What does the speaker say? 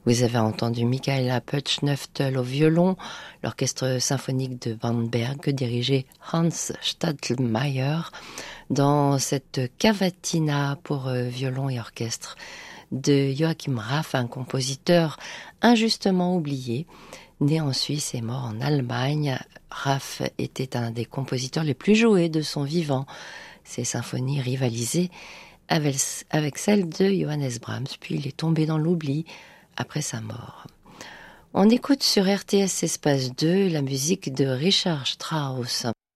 Vous avez entendu Michaela Putsch-Neuftel au violon, l'orchestre symphonique de Bamberg que dirigeait Hans Stadlmayer dans cette cavatina pour violon et orchestre de Joachim Raff, un compositeur injustement oublié, né en Suisse et mort en Allemagne. Raff était un des compositeurs les plus joués de son vivant. Ses symphonies rivalisaient avec celles de Johannes Brahms, puis il est tombé dans l'oubli après sa mort. On écoute sur RTS Espace 2 la musique de Richard Strauss.